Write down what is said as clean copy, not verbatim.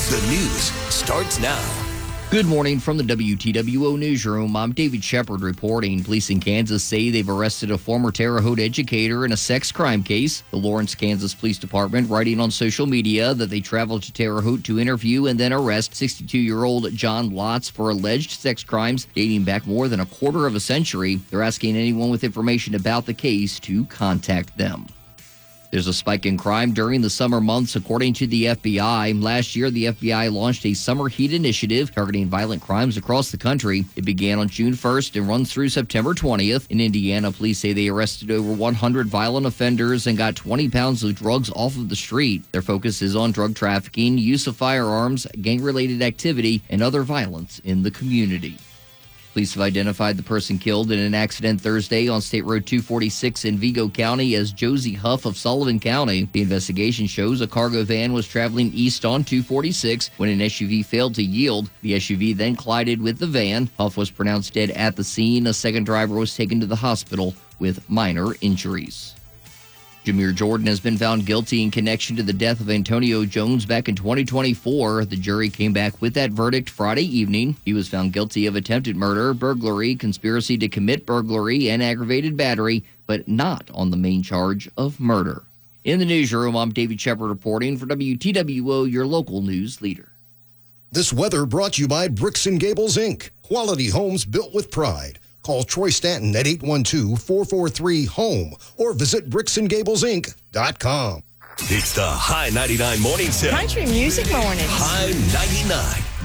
The news starts now. Good morning from the WTWO newsroom. I'm David Shepard reporting. Police in Kansas say they've arrested a former Terre Haute educator in a sex crime case. The Lawrence, Kansas Police Department writing on social media that they traveled to Terre Haute to interview and then arrest 62-year-old John Lotz for alleged sex crimes dating back more than a quarter of a century. They're asking anyone with information about the case to contact them. There's a spike in crime during the summer months, according to the FBI. Last year, the FBI launched a summer heat initiative targeting violent crimes across the country. It began on June 1st and runs through September 20th. In Indiana, police say they arrested over 100 violent offenders and got 20 pounds of drugs off of the street. Their focus is on drug trafficking, use of firearms, gang-related activity, and other violence in the community. Police have identified the person killed in an accident Thursday on State Road 246 in Vigo County as Josie Huff of Sullivan County. The investigation shows a cargo van was traveling east on 246 when an SUV failed to yield. The SUV then collided with the van. Huff was pronounced dead at the scene. A second driver was taken to the hospital with minor injuries. Jameer Jordan has been found guilty in connection to the death of Antonio Jones back in 2024. The jury came back with that verdict Friday evening. He was found guilty of attempted murder, burglary, conspiracy to commit burglary, and aggravated battery, but not on the main charge of murder. In the newsroom, I'm David Shepard reporting for WTWO, your local news leader. This weather brought to you by Bricks & Gables, Inc. Quality homes built with pride. Call Troy Stanton at 812-443-HOME or visit bricksandgablesinc.com. It's the High 99 Morning Show. Country Music Mornings. High 99.